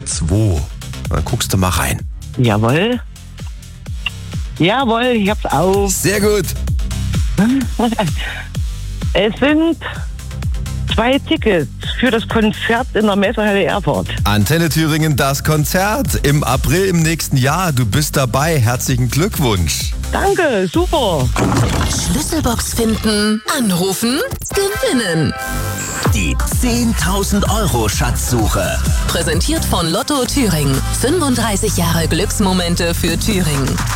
2. Dann guckst du mal rein. Jawohl. Jawohl, ich hab's auf. Sehr gut. Es sind 2 Tickets für das Konzert in der Messehalle Erfurt. Antenne Thüringen, das Konzert im April im nächsten Jahr. Du bist dabei. Herzlichen Glückwunsch. Danke, super. Schlüsselbox finden, anrufen, gewinnen. Die 10.000 € Schatzsuche. Präsentiert von Lotto Thüringen. 35 Jahre Glücksmomente für Thüringen.